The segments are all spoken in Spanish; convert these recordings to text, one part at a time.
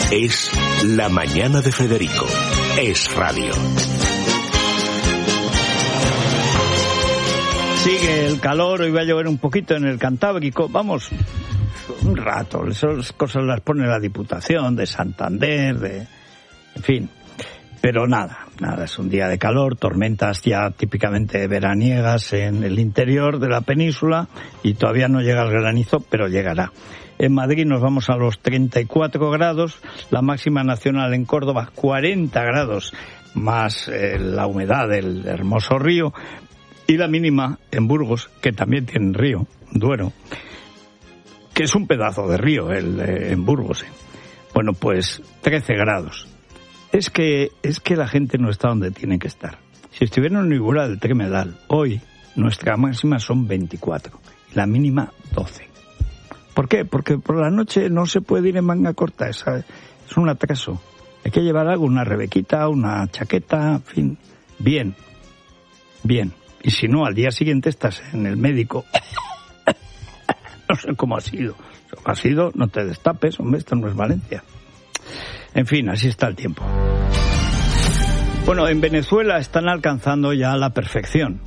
Es La Mañana de Federico. Es radio. Sigue el calor, hoy va a llover un poquito en el Cantábrico. Vamos, un rato. Esas cosas las pone la Diputación de Santander, en fin. Pero nada, es un día de calor, tormentas ya típicamente veraniegas en el interior de la península y todavía no llega el granizo, pero llegará. En Madrid nos vamos a los 34 grados, la máxima nacional en Córdoba 40 grados, más la humedad del hermoso río, y la mínima en Burgos, que también tiene río, Duero, que es un pedazo de río en Burgos. Bueno, pues 13 grados. Es que la gente no está donde tiene que estar. Si estuviera en Iguala del Tremedal, hoy nuestra máxima son 24 y la mínima 12. ¿Por qué? Porque por la noche no se puede ir en manga corta, es un atraso. Hay que llevar algo, una rebequita, una chaqueta, en fin, bien. Y si no, al día siguiente estás en el médico. No sé cómo ha sido. ¿Cómo ha sido? No te destapes, hombre, esto no es Valencia. En fin, así está el tiempo. Bueno, en Venezuela están alcanzando ya la perfección.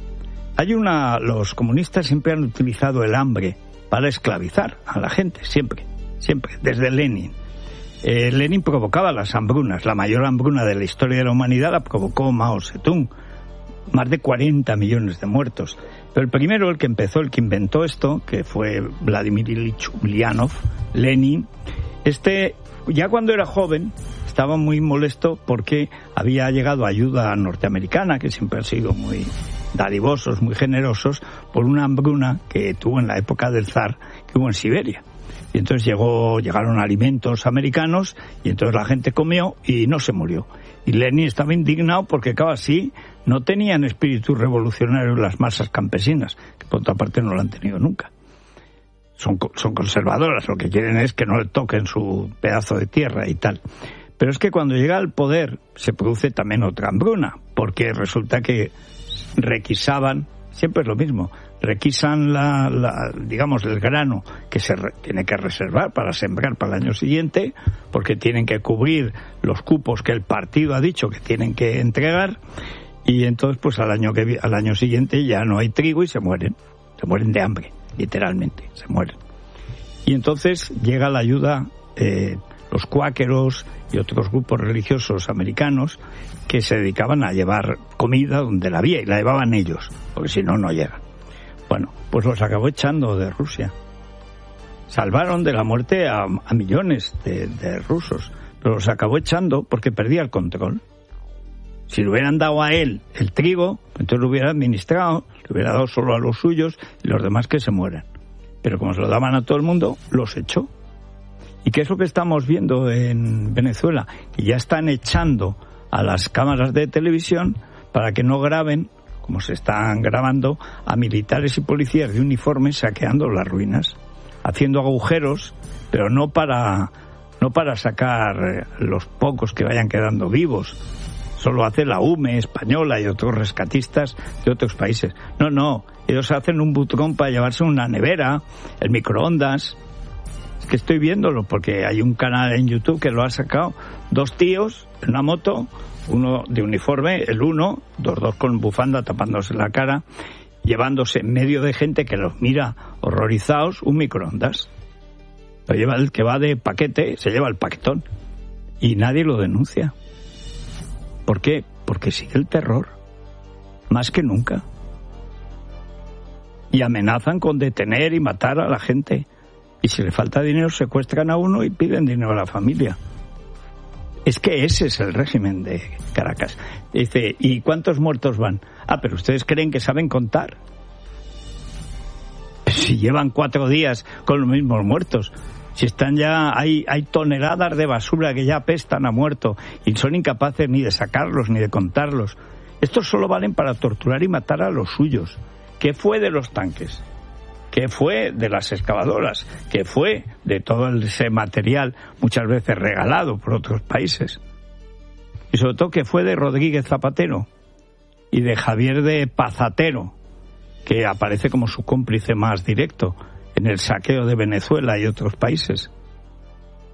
Los comunistas siempre han utilizado el hambre para esclavizar a la gente, siempre, desde Lenin. Lenin provocaba las hambrunas, la mayor hambruna de la historia de la humanidad la provocó Mao Zedong, más de 40 millones de muertos. Pero el primero, el que inventó esto, que fue Vladimir Ilich Ulyanov, Lenin, ya cuando era joven estaba muy molesto porque había llegado ayuda norteamericana, que siempre han sido muy dadivosos, muy generosos, por una hambruna que tuvo en la época del zar, que hubo en Siberia. Y entonces llegaron alimentos americanos y entonces la gente comió y no se murió. Y Lenin estaba indignado porque, claro, así no tenían espíritu revolucionario las masas campesinas, que por otra parte no lo han tenido nunca. Son conservadoras, lo que quieren es que no le toquen su pedazo de tierra y tal. Pero es que cuando llega al poder se produce también otra hambruna, porque resulta que requisaban, siempre es lo mismo, requisan digamos, el grano que se tiene que reservar para sembrar para el año siguiente, porque tienen que cubrir los cupos que el partido ha dicho que tienen que entregar, y entonces pues al año siguiente ya no hay trigo y se mueren de hambre. Literalmente, se mueren. Y entonces llega la ayuda, los cuáqueros y otros grupos religiosos americanos que se dedicaban a llevar comida donde la había y la llevaban ellos, porque si no, no llegan. Bueno, pues los acabó echando de Rusia. Salvaron de la muerte a millones de rusos, pero los acabó echando porque perdía el control. Si le hubieran dado a él el trigo, entonces lo hubiera administrado, le hubiera dado solo a los suyos y los demás que se mueran. Pero como se lo daban a todo el mundo, los echó. ¿Y qué es lo que estamos viendo en Venezuela? Que ya están echando a las cámaras de televisión para que no graben, como se están grabando, a militares y policías de uniforme saqueando las ruinas, haciendo agujeros, pero no para sacar los pocos que vayan quedando vivos. Solo hace la UME española y otros rescatistas de otros países. No, ellos hacen un butrón para llevarse una nevera, el microondas. Es que estoy viéndolo porque hay un canal en YouTube que lo ha sacado. 2 tíos en una moto, uno de uniforme, los dos con bufanda tapándose la cara, llevándose en medio de gente que los mira horrorizados un microondas. Lo lleva el que va de paquete, se lleva el paquetón y nadie lo denuncia. ¿Por qué? Porque sigue el terror, más que nunca. Y amenazan con detener y matar a la gente. Y si le falta dinero, secuestran a uno y piden dinero a la familia. Es que ese es el régimen de Caracas. Dice, ¿y cuántos muertos van? Pero ustedes creen que saben contar. Si llevan 4 días con los mismos muertos. Si están ya, hay toneladas de basura que ya apestan a muerto y son incapaces ni de sacarlos ni de contarlos. Estos solo valen para torturar y matar a los suyos. ¿Qué fue de los tanques? ¿Qué fue de las excavadoras? ¿Qué fue de todo ese material muchas veces regalado por otros países? Y sobre todo, ¿qué fue de Rodríguez Zapatero y de Javier de Pazatero, que aparece como su cómplice más directo en el saqueo de Venezuela y otros países?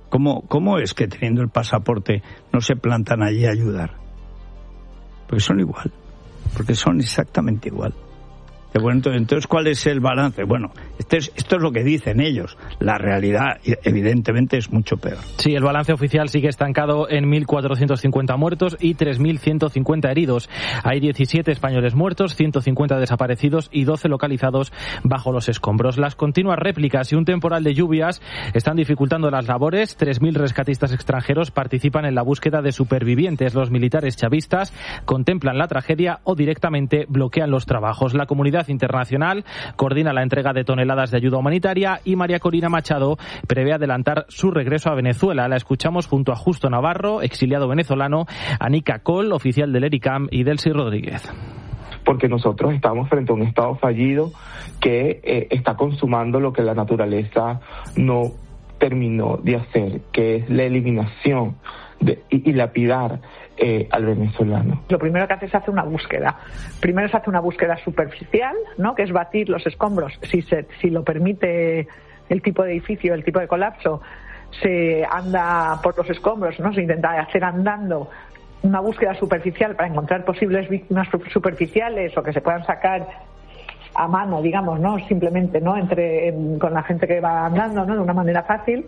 ¿Cómo es que teniendo el pasaporte no se plantan allí a ayudar? Porque son igual, porque son exactamente igual. Bueno, entonces, ¿cuál es el balance? Bueno, esto es lo que dicen ellos. La realidad, evidentemente, es mucho peor. Sí, el balance oficial sigue estancado en 1.450 muertos y 3.150 heridos. Hay 17 españoles muertos, 150 desaparecidos y 12 localizados bajo los escombros. Las continuas réplicas y un temporal de lluvias están dificultando las labores. 3.000 rescatistas extranjeros participan en la búsqueda de supervivientes. Los militares chavistas contemplan la tragedia o directamente bloquean los trabajos. La comunidad internacional coordina la entrega de toneladas de ayuda humanitaria y María Corina Machado prevé adelantar su regreso a Venezuela. La escuchamos junto a Justo Navarro, exiliado venezolano, Anika Col, oficial del ERICAM, y Delcy Rodríguez. Porque nosotros estamos frente a un Estado fallido que está consumando lo que la naturaleza no terminó de hacer, que es la eliminación y lapidar al venezolano. Lo primero que hace es hacer una búsqueda. Primero se hace una búsqueda superficial, ¿no?, que es batir los escombros. Si lo permite el tipo de edificio, el tipo de colapso, se anda por los escombros, ¿no? Se intenta hacer andando una búsqueda superficial para encontrar posibles víctimas superficiales o que se puedan sacar a mano, digamos, ¿no?, simplemente, ¿no?, con la gente que va andando, ¿no?, de una manera fácil.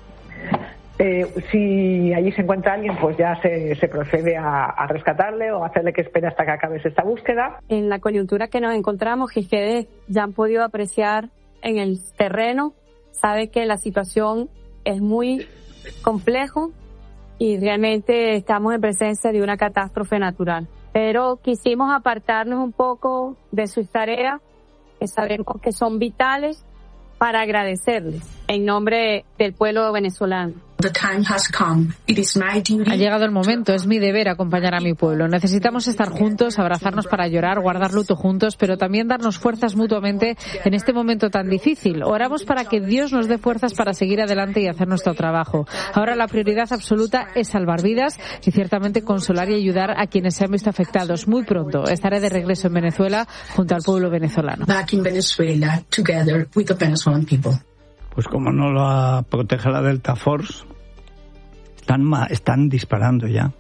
Si allí se encuentra alguien, pues ya se procede a rescatarle o a hacerle que espere hasta que acabe esta búsqueda. En la coyuntura que nos encontramos, que ustedes ya han podido apreciar en el terreno, sabe que la situación es muy complejo y realmente estamos en presencia de una catástrofe natural. Pero quisimos apartarnos un poco de sus tareas, que sabemos que son vitales, para agradecerles en nombre del pueblo venezolano. Ha llegado el momento, es mi deber acompañar a mi pueblo. Necesitamos estar juntos, abrazarnos para llorar, guardar luto juntos, pero también darnos fuerzas mutuamente en este momento tan difícil. Oramos para que Dios nos dé fuerzas para seguir adelante y hacer nuestro trabajo. Ahora la prioridad absoluta es salvar vidas y ciertamente consolar y ayudar a quienes se han visto afectados. Muy pronto estaré de regreso en Venezuela junto al pueblo venezolano. Pues como no la protege la Delta Force, están disparando ya.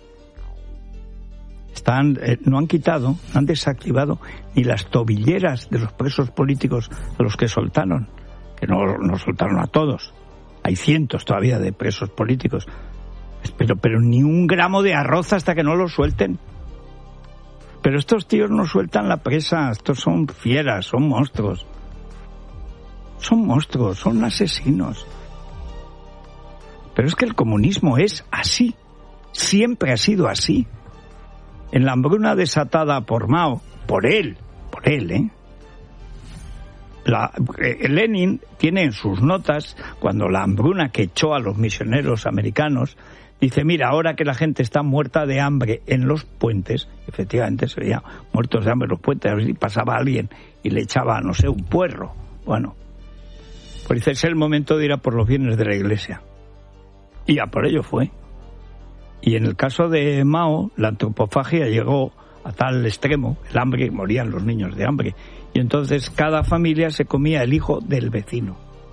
No han quitado, no han desactivado ni las tobilleras de los presos políticos a los que soltaron, que no soltaron a todos. Hay cientos todavía de presos políticos. Pero ni un gramo de arroz hasta que no lo suelten. Pero estos tíos no sueltan la presa, estos son fieras, son monstruos. Son monstruos, son asesinos. Pero es que el comunismo es así. Siempre ha sido así. En la hambruna desatada por Mao, por él, Lenin tiene en sus notas, cuando la hambruna que echó a los misioneros americanos, dice, mira, ahora que la gente está muerta de hambre en los puentes, efectivamente se veía muertos de hambre en los puentes, a ver si pasaba alguien y le echaba, no sé, un puerro. Bueno, pues dice, es el momento de ir a por los bienes de la Iglesia. Y a por ello fue. Y en el caso de Mao, la antropofagia llegó a tal extremo, el hambre, morían los niños de hambre. Y entonces cada familia se comía el hijo del vecino.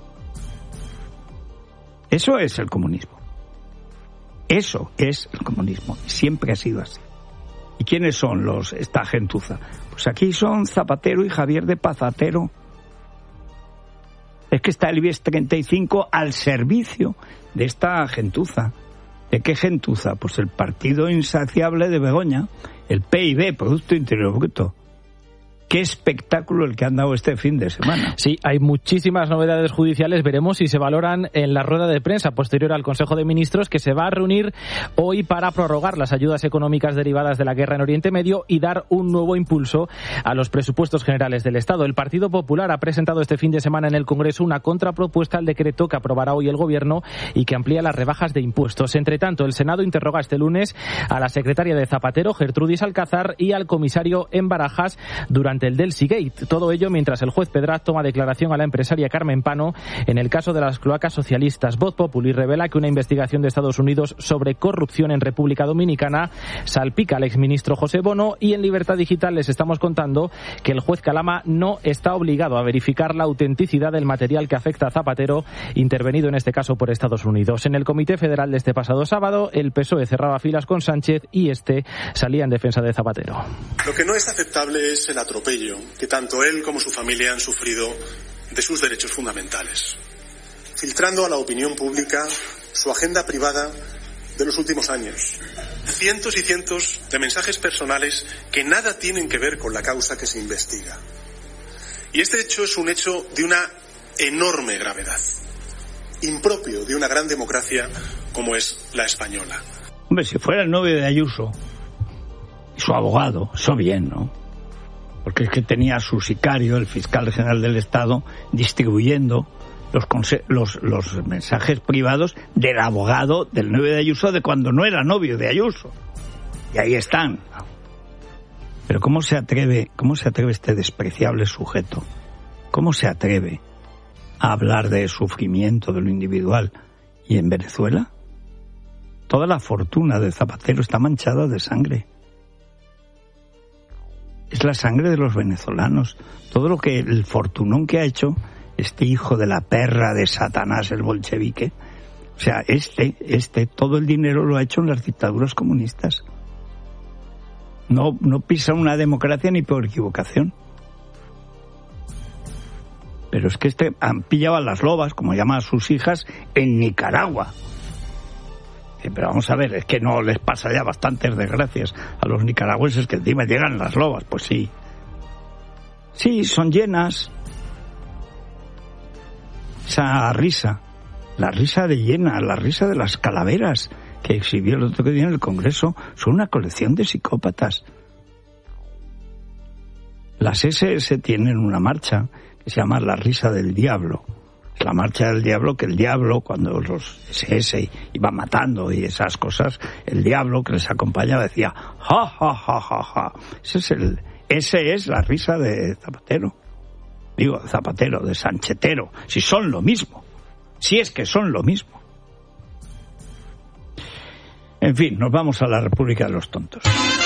Eso es el comunismo. Eso es el comunismo. Siempre ha sido así. ¿Y quiénes son esta gentuza? Pues aquí son Zapatero y Javier de Pazatero. Es que está el IBEX 35 al servicio de esta gentuza. ¿De qué gentuza? Pues el partido insaciable de Begoña, el PIB, Producto Interior Bruto. Qué espectáculo el que han dado este fin de semana. Sí, hay muchísimas novedades judiciales. Veremos si se valoran en la rueda de prensa posterior al Consejo de Ministros, que se va a reunir hoy para prorrogar las ayudas económicas derivadas de la guerra en Oriente Medio y dar un nuevo impulso a los presupuestos generales del Estado. El Partido Popular ha presentado este fin de semana en el Congreso una contrapropuesta al decreto que aprobará hoy el Gobierno y que amplía las rebajas de impuestos. Entre tanto, el Senado interroga este lunes a la secretaria de Zapatero, Gertrudis Alcázar, y al comisario en Barajas durante ante el Delcy Gate. Todo ello mientras el juez Pedraz toma declaración a la empresaria Carmen Pano en el caso de las cloacas socialistas. Voz Populi revela que una investigación de Estados Unidos sobre corrupción en República Dominicana salpica al exministro José Bono, y en Libertad Digital les estamos contando que el juez Calama no está obligado a verificar la autenticidad del material que afecta a Zapatero, intervenido en este caso por Estados Unidos. En el Comité Federal de este pasado sábado, el PSOE cerraba filas con Sánchez y este salía en defensa de Zapatero. Lo que no es aceptable es el atropello que tanto él como su familia han sufrido de sus derechos fundamentales, filtrando a la opinión pública su agenda privada de los últimos años. Cientos y cientos de mensajes personales que nada tienen que ver con la causa que se investiga. Y este hecho es un hecho de una enorme gravedad, impropio de una gran democracia como es la española. Hombre, si fuera el novio de Ayuso y su abogado, eso bien, ¿no? Porque es que tenía a su sicario, el fiscal general del Estado, distribuyendo los mensajes privados del abogado del novio de Ayuso de cuando no era novio de Ayuso. Y ahí están. Pero ¿cómo se atreve este despreciable sujeto? ¿Cómo se atreve a hablar de sufrimiento de lo individual? ¿Y en Venezuela? Toda la fortuna de Zapatero está manchada de sangre. Es la sangre de los venezolanos. Todo lo que el fortunón que ha hecho este hijo de la perra de Satanás, el bolchevique, o sea, todo el dinero lo ha hecho en las dictaduras comunistas. No pisa una democracia ni por equivocación. Pero es que han pillado a las lobas, como llaman a sus hijas, en Nicaragua. Pero vamos a ver, es que no les pasa ya bastantes desgracias a los nicaragüenses que encima llegan las lobas. Pues sí. Sí, son llenas. Esa risa, la risa de Llena, la risa de las calaveras que exhibió el otro día en el Congreso, son una colección de psicópatas. Las SS tienen una marcha que se llama La Risa del Diablo. Es la marcha del diablo, que el diablo, cuando los SS iban matando y esas cosas, el diablo que les acompañaba decía ja, ja, ja, ja, ja. Ese es la risa de Zapatero. Digo, de Zapatero, de Sanchetero, si son lo mismo, si es que son lo mismo. En fin, nos vamos a la República de los Tontos.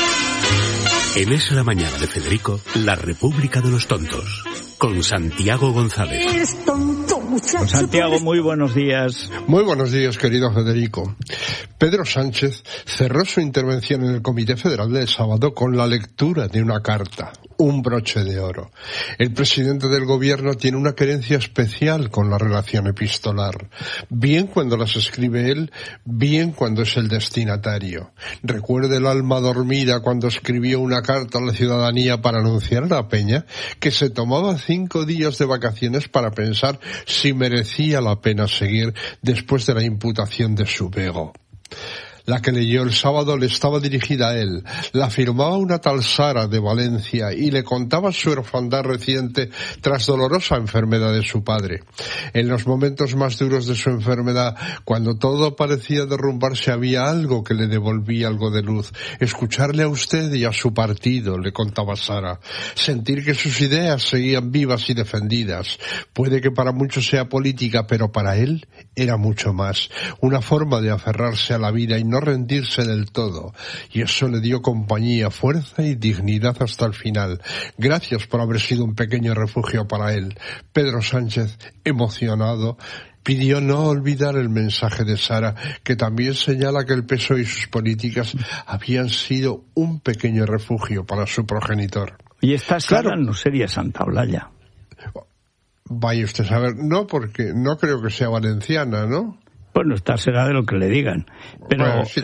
En Es la Mañana de Federico, la República de los Tontos, con Santiago González. Eres tonto, muchacho. Santiago, muy buenos días. Muy buenos días, querido Federico. Pedro Sánchez cerró su intervención en el Comité Federal del sábado con la lectura de una carta, un broche de oro. El presidente del gobierno tiene una querencia especial con la relación epistolar, bien cuando las escribe él, bien cuando es el destinatario. Recuerde el alma dormida cuando escribió una carta a la ciudadanía para anunciar a la Peña que se tomaba 5 días de vacaciones para pensar si merecía la pena seguir después de la imputación de su vego. La que leyó el sábado le estaba dirigida a él. La firmaba una tal Sara de Valencia y le contaba su orfandad reciente tras dolorosa enfermedad de su padre. En los momentos más duros de su enfermedad, cuando todo parecía derrumbarse, había algo que le devolvía algo de luz. Escucharle a usted y a su partido, le contaba Sara. Sentir que sus ideas seguían vivas y defendidas. Puede que para muchos sea política, pero para él era mucho más. Una forma de aferrarse a la vida y no rendirse del todo, y eso le dio compañía, fuerza y dignidad hasta el final. Gracias por haber sido un pequeño refugio para él. Pedro Sánchez, emocionado, pidió no olvidar el mensaje de Sara, que también señala que el PSOE y sus políticas habían sido un pequeño refugio para su progenitor. Y esta Sara no sería Santa Olalla. Vaya usted a saber, no, porque no creo que sea valenciana, ¿no? Bueno, esta será de lo que le digan. Pero, bueno, sí,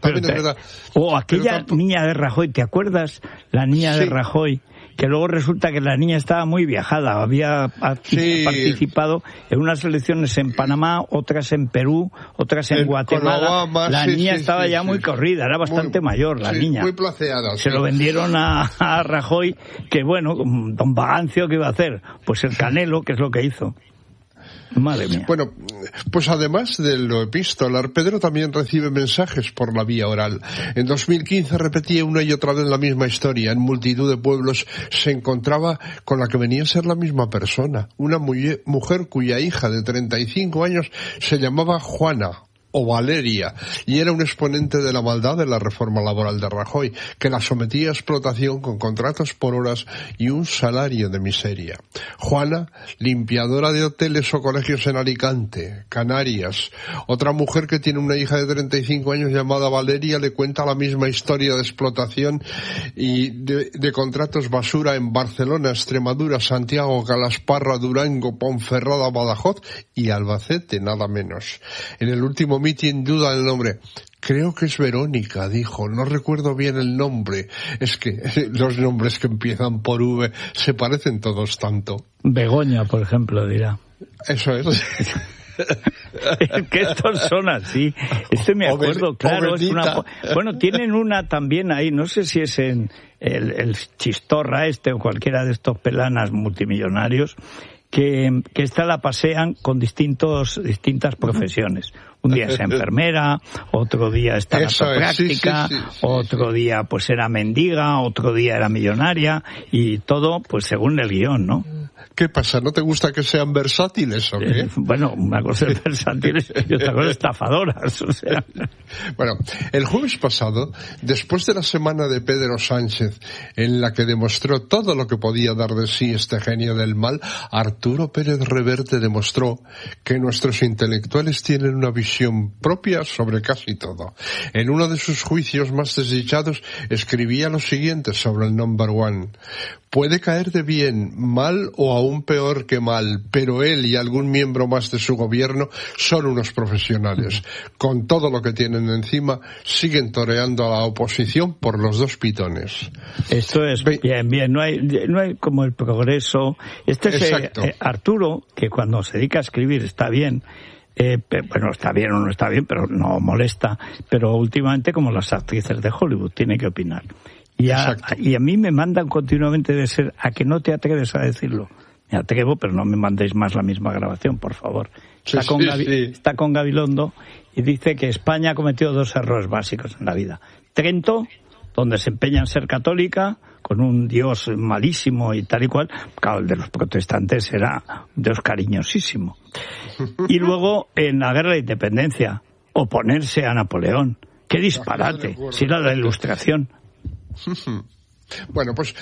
o aquella niña de Rajoy, ¿te acuerdas? La niña de Rajoy, que luego resulta que la niña estaba muy viajada, había participado en unas elecciones en Panamá, otras en Perú, otras en Guatemala. La niña estaba ya muy corrida, era bastante mayor la niña. Muy placeada. Se lo vendieron a Rajoy, que bueno, don Bagancio, ¿qué iba a hacer? Pues el Canelo, que es lo que hizo. Madre mía. Bueno, pues además de lo epistolar, Pedro también recibe mensajes por la vía oral. En 2015 repetía una y otra vez la misma historia. En multitud de pueblos se encontraba con la que venía a ser la misma persona. Una mujer cuya hija de 35 años se llamaba Juana o Valeria, y era un exponente de la maldad de la reforma laboral de Rajoy, que la sometía a explotación con contratos por horas y un salario de miseria. Juana, limpiadora de hoteles o colegios en Alicante, Canarias. Otra mujer que tiene una hija de 35 años llamada Valeria le cuenta la misma historia de explotación y de contratos basura en Barcelona, Extremadura, Santiago, Calasparra, Durango, Ponferrada, Badajoz y Albacete, nada menos. En el último mitin duda el nombre. Creo que es Verónica, dijo. No recuerdo bien el nombre. Es que los nombres que empiezan por V se parecen todos tanto. Begoña, por ejemplo, dirá. Eso es. Que estos son así. Este me acuerdo, claro. Es una... Bueno, tienen una también ahí, no sé si es en el Chistorra o cualquiera de estos pelanas multimillonarios, que esta la pasean con distintas profesiones. Un día es enfermera, otro día está en práctica, otro día pues era mendiga, otro día era millonaria, y todo pues según el guión, ¿no? ¿Qué pasa? ¿No te gusta que sean versátiles o qué? Bueno, una cosa es versátiles y otra cosa es estafadoras, o sea. Bueno, el jueves pasado, después de la semana de Pedro Sánchez, en la que demostró todo lo que podía dar de sí este genio del mal, Arturo Pérez Reverte demostró que nuestros intelectuales tienen una visión propia sobre casi todo. En uno de sus juicios más desdichados escribía lo siguiente sobre el number one. Puede caer de bien, mal o aún peor que mal, pero él y algún miembro más de su gobierno son unos profesionales. Con todo lo que tienen encima, siguen toreando a la oposición por los dos pitones. Esto es bien. No hay como el progreso. Este es Arturo, que cuando se dedica a escribir está bien. Bueno, está bien o no está bien, pero no molesta. Pero últimamente, como las actrices de Hollywood, tiene que opinar. Y a mí me mandan continuamente de ser a que no te atreves a decirlo. Me atrevo, pero no me mandéis más la misma grabación, por favor. Está con Gabilondo y dice que España ha cometido 2 errores básicos en la vida. Trento, donde se empeña en ser católica, con un Dios malísimo y tal y cual. Claro, el de los protestantes era un Dios cariñosísimo. Y luego, en la guerra de independencia, oponerse a Napoleón. ¡Qué disparate! Si era la Ilustración. Bueno, pues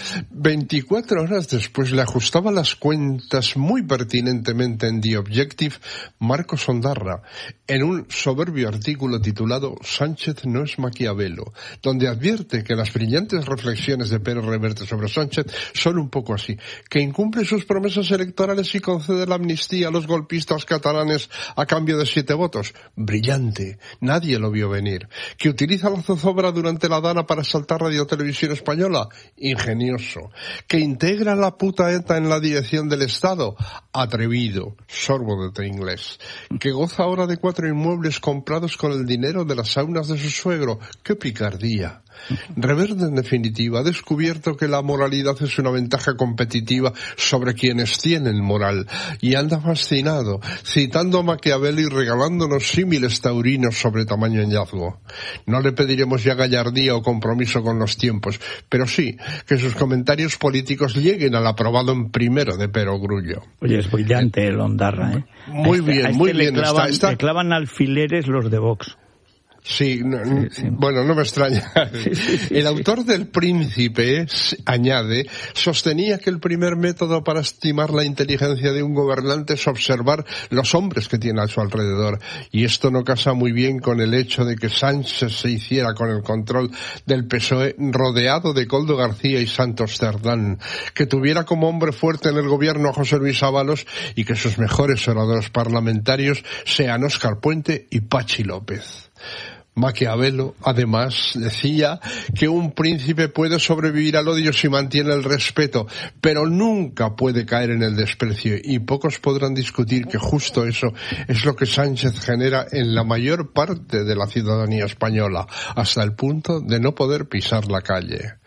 24 horas después le ajustaba las cuentas muy pertinentemente en The Objective Marcos Ondarra, en un soberbio artículo titulado Sánchez no es Maquiavelo, donde advierte que las brillantes reflexiones de Pérez Reverte sobre Sánchez son un poco así, que incumple sus promesas electorales y concede la amnistía a los golpistas catalanes a cambio de 7 votos. Brillante, nadie lo vio venir. Que utiliza la zozobra durante la Dana para saltar Radio Televisión Española. Ingenioso. Que integra la puta ETA en la dirección del Estado. Atrevido. Sorbo de té inglés. Que goza ahora de 4 inmuebles comprados con el dinero de las saunas de su suegro. ¡Qué picardía! Reverte, en definitiva, ha descubierto que la moralidad es una ventaja competitiva sobre quienes tienen moral, y anda fascinado, citando a Maquiavelo y regalándonos símiles taurinos sobre tamaño hallazgo. No le pediremos ya gallardía o compromiso con los tiempos, pero sí que sus comentarios políticos lleguen al aprobado en primero de Perogrullo. Oye, es brillante el Ondarra, ¿eh? Muy bien, muy bien. Le clavan alfileres los de Vox. Sí, bueno, no me extraña. El autor del Príncipe, añade, sostenía que el primer método para estimar la inteligencia de un gobernante es observar los hombres que tiene a su alrededor. Y esto no casa muy bien con el hecho de que Sánchez se hiciera con el control del PSOE rodeado de Koldo García y Santos Cerdán, que tuviera como hombre fuerte en el gobierno a José Luis Ábalos y que sus mejores oradores parlamentarios sean Óscar Puente y Pachi López. Maquiavelo, además, decía que un príncipe puede sobrevivir al odio si mantiene el respeto, pero nunca puede caer en el desprecio, y pocos podrán discutir que justo eso es lo que Sánchez genera en la mayor parte de la ciudadanía española, hasta el punto de no poder pisar la calle.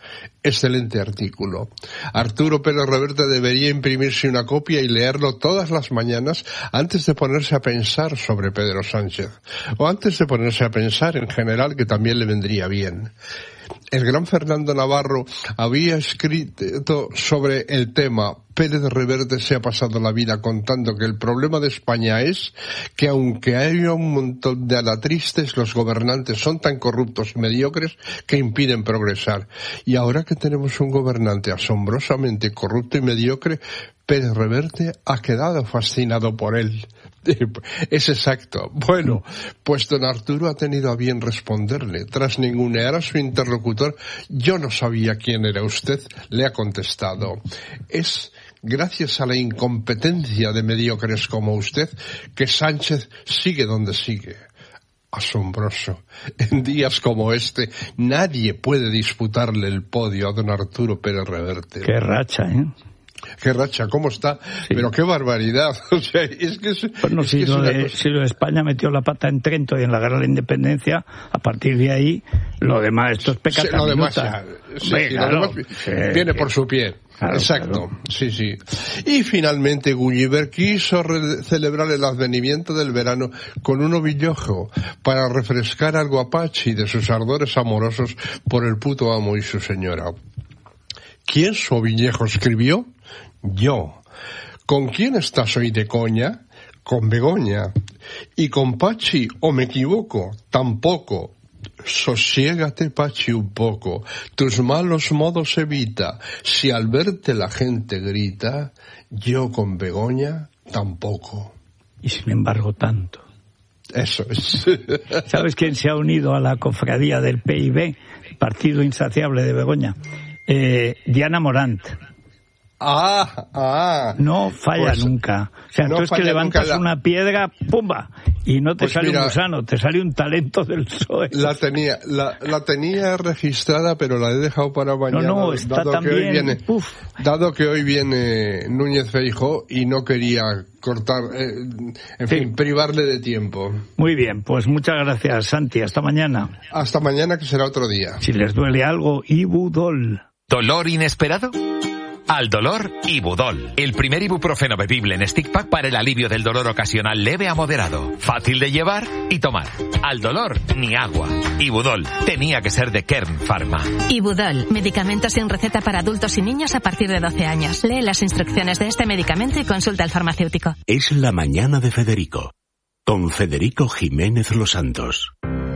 Excelente artículo. Arturo Pérez Reverte debería imprimirse una copia y leerlo todas las mañanas antes de ponerse a pensar sobre Pedro Sánchez. O antes de ponerse a pensar en general, que también le vendría bien. El gran Fernando Navarro había escrito sobre el tema. Pérez Reverte se ha pasado la vida contando que el problema de España es que aunque haya un montón de alatristes, los gobernantes son tan corruptos y mediocres que impiden progresar. Y ahora que tenemos un gobernante asombrosamente corrupto y mediocre, Pérez Reverte ha quedado fascinado por él. Es exacto. Bueno, pues don Arturo ha tenido a bien responderle. Tras ningunear a su interlocutor, yo no sabía quién era usted, le ha contestado. Es gracias a la incompetencia de mediocres como usted que Sánchez sigue donde sigue. Asombroso. En días como este, nadie puede disputarle el podio a don Arturo Pérez Reverte. Qué racha, ¿eh? Qué racha, ¿cómo está? Sí. Pero qué barbaridad. O sea, es que bueno, si lo de España metió la pata en Trento y en la guerra de la independencia, a partir de ahí, lo demás, esto es pecata sí, lo demás, claro, viene por su pie. Claro, exacto, claro. Sí. Y finalmente Gulliver quiso celebrar el advenimiento del verano con un ovillojo para refrescar al guapachi de sus ardores amorosos por el puto amo y su señora. ¿Quién su ovillejo escribió? Yo. ¿Con quién estás hoy de coña? Con Begoña. ¿Y con Pachi, o me equivoco? Tampoco. Sosiégate, Pachi, un poco. Tus malos modos evita. Si al verte la gente grita, yo con Begoña tampoco. Y sin embargo tanto. Eso es. ¿Sabes quién se ha unido a la cofradía del PIB? Partido Insaciable de Begoña. Diana Morant. No falla pues, nunca. O sea, no tú es que levantas una piedra, ¡pumba! Y no te sale un gusano, te sale un talento del PSOE. La tenía registrada, pero la he dejado para mañana. No, está también. Dado que hoy viene Núñez Feijóo y no quería cortar, privarle de tiempo. Muy bien, pues muchas gracias, Santi. Hasta mañana. Hasta mañana, que será otro día. Si les duele algo, Ibudol. ¿Dolor inesperado? Al dolor, Ibudol. El primer ibuprofeno bebible en stick pack para el alivio del dolor ocasional leve a moderado. Fácil de llevar y tomar. Al dolor, ni agua. Ibudol. Tenía que ser de Kern Pharma. Ibudol. Medicamento sin receta para adultos y niños a partir de 12 años. Lee las instrucciones de este medicamento y consulta al farmacéutico. Es la mañana de Federico. Con Federico Jiménez Los Santos.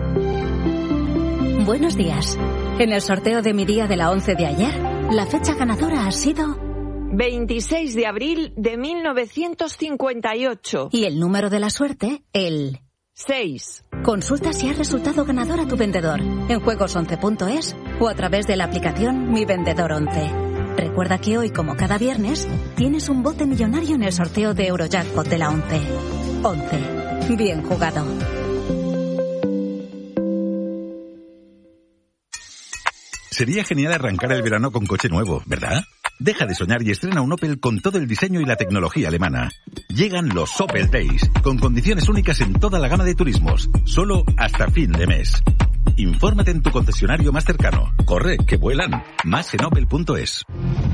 Buenos días. En el sorteo de mi día de la 11 de ayer, la fecha ganadora ha sido 26 de abril de 1958. Y el número de la suerte, el 6. Consulta si has resultado ganador a tu vendedor en juegos11.es o a través de la aplicación Mi Vendedor 11. Recuerda que hoy, como cada viernes, tienes un bote millonario en el sorteo de Eurojackpot de la 11. 11. Bien jugado. Sería genial arrancar el verano con coche nuevo, ¿verdad? Deja de soñar y estrena un Opel con todo el diseño y la tecnología alemana. Llegan los Opel Days, con condiciones únicas en toda la gama de turismos, solo hasta fin de mes. Infórmate en tu concesionario más cercano. Corre, que vuelan. Más en opel.es.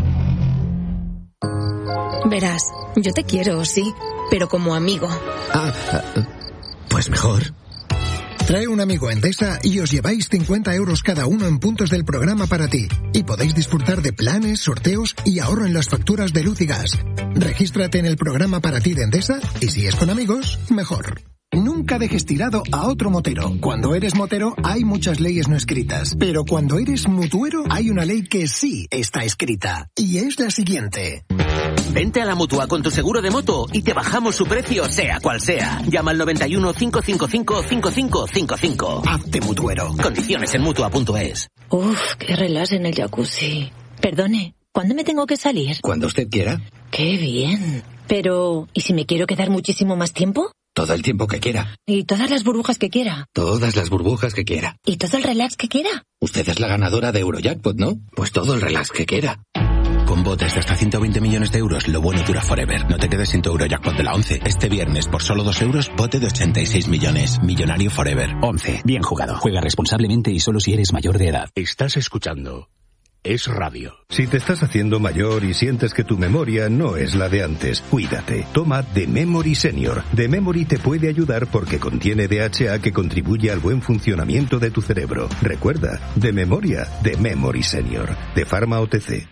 Verás, yo te quiero, sí, pero como amigo. Pues mejor. Trae un amigo a Endesa y os lleváis 50 euros cada uno en puntos del programa para ti. Y podéis disfrutar de planes, sorteos y ahorro en las facturas de luz y gas. Regístrate en el programa para ti de Endesa y si es con amigos, mejor. Nunca dejes tirado a otro motero. Cuando eres motero hay muchas leyes no escritas, pero cuando eres mutuero hay una ley que sí está escrita. Y es la siguiente. Vente a la Mutua con tu seguro de moto y te bajamos su precio sea cual sea. Llama al 91 555 5555. Hazte mutuero. Condiciones en Mutua.es. Uf, qué relax en el jacuzzi. Perdone, ¿cuándo me tengo que salir? Cuando usted quiera. Qué bien. Pero, ¿y si me quiero quedar muchísimo más tiempo? Todo el tiempo que quiera. ¿Y todas las burbujas que quiera? Todas las burbujas que quiera. ¿Y todo el relax que quiera? Usted es la ganadora de Eurojackpot, ¿no? Pues todo el relax que quiera. Con botes de hasta 120 millones de euros, lo bueno dura forever. No te quedes sin tu Eurojackpot de la 11. Este viernes, por solo 2 euros, bote de 86 millones. Millonario forever. 11. Bien jugado. Juega responsablemente y solo si eres mayor de edad. Estás escuchando Es radio. Si te estás haciendo mayor y sientes que tu memoria no es la de antes, cuídate. Toma The Memory Senior. The Memory te puede ayudar porque contiene DHA que contribuye al buen funcionamiento de tu cerebro. Recuerda, de memoria, The Memory Senior. De Pharma OTC.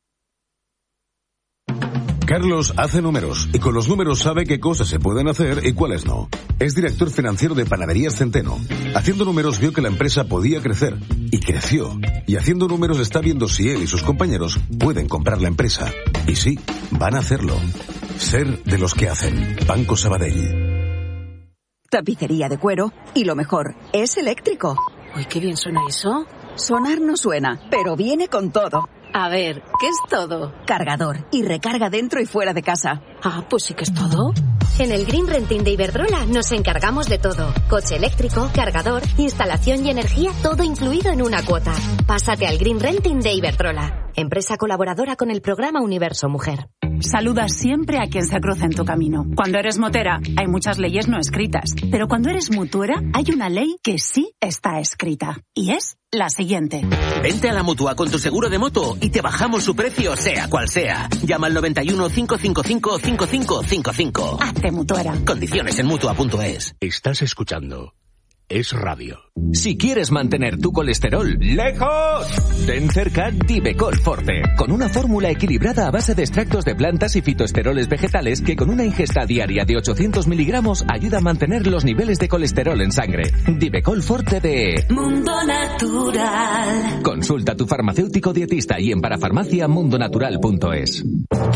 Carlos hace números y con los números sabe qué cosas se pueden hacer y cuáles no. Es director financiero de Panaderías Centeno. Haciendo números vio que la empresa podía crecer y creció. Y haciendo números está viendo si él y sus compañeros pueden comprar la empresa. Y sí, van a hacerlo. Ser de los que hacen. Banco Sabadell. Tapicería de cuero y lo mejor, es eléctrico. Uy, qué bien suena eso. Sonar no suena, pero viene con todo. A ver, ¿qué es todo? Cargador y recarga dentro y fuera de casa. Ah, pues sí que es todo. En el Green Renting de Iberdrola nos encargamos de todo. Coche eléctrico, cargador, instalación y energía, todo incluido en una cuota. Pásate al Green Renting de Iberdrola, empresa colaboradora con el programa Universo Mujer. Saluda siempre a quien se cruza en tu camino. Cuando eres motera, hay muchas leyes no escritas. Pero cuando eres mutuera, hay una ley que sí está escrita. Y es la siguiente. Vente a la Mutua con tu seguro de moto y te bajamos su precio, sea cual sea. Llama al 91 555 5555. Hazte mutuera. Condiciones en Mutua.es. Estás escuchando Es Radio. Si quieres mantener tu colesterol lejos, ten cerca Divecol Forte, con una fórmula equilibrada a base de extractos de plantas y fitoesteroles vegetales que con una ingesta diaria de 800 miligramos ayuda a mantener los niveles de colesterol en sangre. Divecol Forte de Mundo Natural. Consulta a tu farmacéutico dietista y en parafarmaciamundonatural.es.